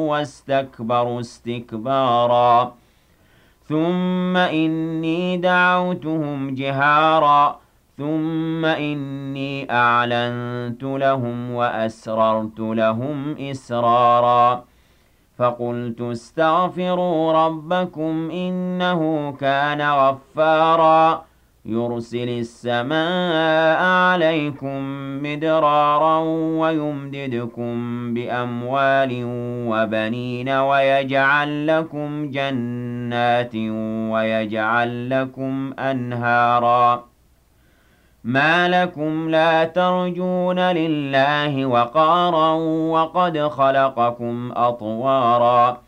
واستكبروا استكبارا ثم إني دعوتهم جهارا ثم إني أعلنت لهم وأسررت لهم إسرارا فقلت استغفروا ربكم إنه كان غفارا يرسل السماء عليكم مدرارا ويمددكم بأموال وبنين ويجعل لكم جنات ويجعل لكم أنهارا ما لكم لا ترجون لله وقارا وقد خلقكم أطوارا